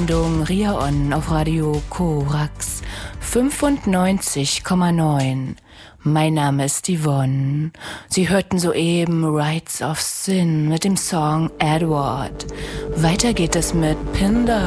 Sendung Ria On auf Radio Korax 95,9. Mein Name ist Yvonne. Sie hörten soeben Rights of Sin mit dem Song Edward. Weiter geht es mit Pinder